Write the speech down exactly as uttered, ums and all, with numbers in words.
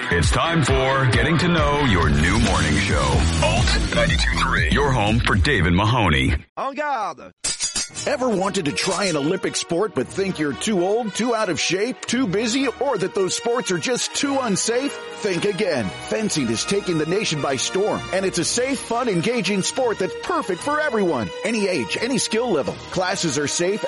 It's time for Getting to Know Your New Morning Show. Alt ninety-two point three. Your home for David Mahoney. En garde. Ever wanted to try an Olympic sport but think you're too old, too out of shape, too busy, or that those sports are just too unsafe? Think again. Fencing is taking the nation by storm, and it's a safe, fun, engaging sport that's perfect for everyone. Any age, any skill level. Classes are safe